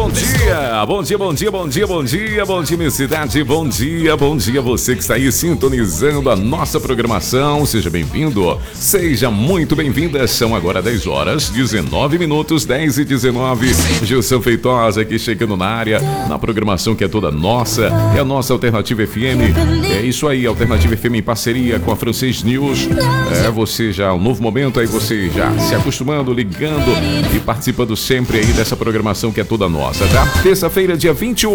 Bom dia, bom dia, bom dia, bom dia, bom dia, bom dia, minha cidade, bom dia você que está aí sintonizando a nossa programação, seja bem-vindo, seja muito bem-vinda, são agora 10 horas, 19 minutos, 10 e 19, Gilson Feitosa aqui chegando na área, na programação que é toda nossa, é a nossa Alternativa FM, é isso aí, Alternativa FM em parceria com a Francês News, você já, um novo momento aí, você já se acostumando, ligando e participando sempre aí dessa programação que é toda nossa, tá? Terça-feira, dia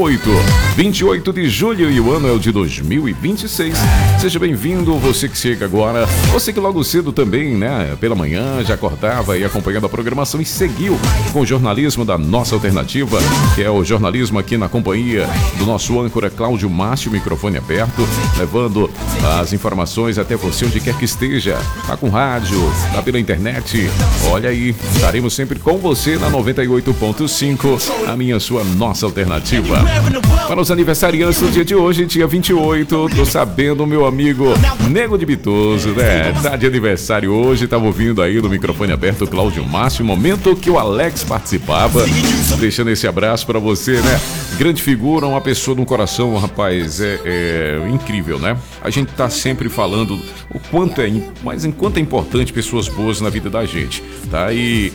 28 de julho e o ano é o de 2026. Seja bem-vindo, você que chega agora, você que logo cedo também, né, pela manhã já acordava e acompanhando a programação e seguiu com o jornalismo da nossa alternativa, que é o jornalismo aqui na companhia do nosso âncora Cláudio Márcio, microfone aberto, levando as informações até você onde quer que esteja, tá com rádio, tá pela internet, olha aí, estaremos sempre com você na 98.5, a minha, sua, nossa alternativa. Para os aniversariantes do dia de hoje, dia 28, tô sabendo, meu amigo Nego de Bitoso, né? Tá de aniversário hoje, tava ouvindo aí no microfone aberto o Cláudio Márcio, momento que o Alex participava, deixando esse abraço para você, né? Grande figura, uma pessoa no coração, rapaz, é incrível, né? A gente tá sempre falando o quanto mas enquanto é importante pessoas boas na vida da gente, tá? E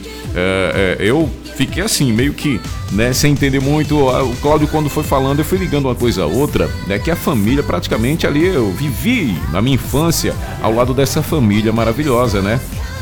eu fiquei assim, meio que, né, sem entender muito. O Cláudio, quando foi falando, eu fui ligando uma coisa a outra, né, que a família, praticamente ali, eu vivi na minha infância ao lado dessa família maravilhosa, né?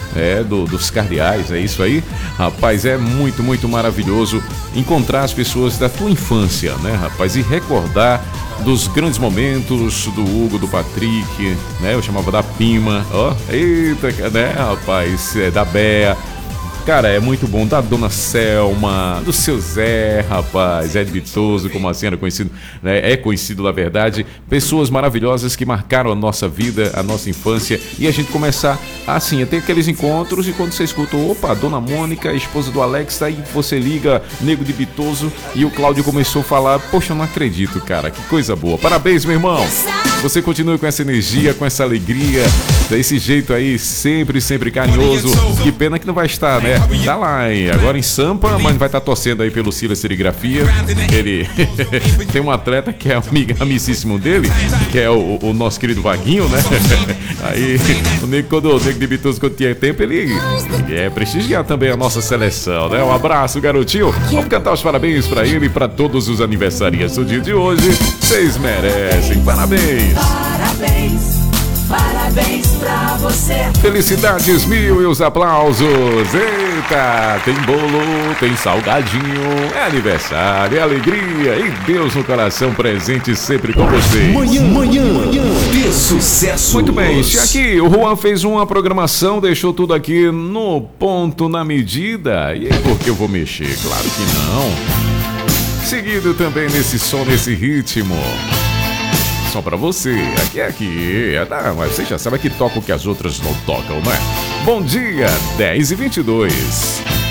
Dos cardeais, é isso aí? Rapaz, é muito, muito maravilhoso encontrar as pessoas da tua infância, né, rapaz? E recordar dos grandes momentos do Hugo, do Patrick, né? Eu chamava da Pima, eita, né, rapaz? Da Bea. Cara, é muito bom, da Dona Selma, do seu Zé, rapaz, Zé de Bitoso, como assim era conhecido, né? É conhecido, na verdade, pessoas maravilhosas que marcaram a nossa vida, a nossa infância, e a gente começar, assim, a ter aqueles encontros, e quando você escuta, opa, Dona Mônica, esposa do Alex, aí você liga, Nego de Bitoso, e o Cláudio começou a falar, poxa, eu não acredito, cara, que coisa boa, parabéns, meu irmão, você continua com essa energia, com essa alegria, desse jeito aí, sempre, sempre carinhoso, que pena que não vai estar, né? Tá lá, hein? Agora em Sampa, mas vai estar torcendo aí pelo Silas Serigrafia. Ele tem um atleta que é amicíssimo dele, que é o nosso querido Vaguinho, né? Aí, o Nego de Bitoso, quando tinha tempo, ele prestigiar também a nossa seleção, né? Um abraço, garotinho. Vamos cantar os parabéns pra ele e pra todos os aniversariantes do dia de hoje. Vocês merecem. Parabéns! Parabéns! Parabéns pra você. Felicidades mil e os aplausos. Eita, tem bolo, tem salgadinho. É aniversário, é alegria e Deus no coração presente sempre com vocês. Manhã de sucesso. Muito bem, aqui o Juan fez uma programação, deixou tudo aqui no ponto, na medida. E aí, por que eu vou mexer? Claro que não. Seguido também nesse som, nesse ritmo. Só pra você, aqui, mas você já sabe que toca o que as outras não tocam, não é? Bom dia, 10h22.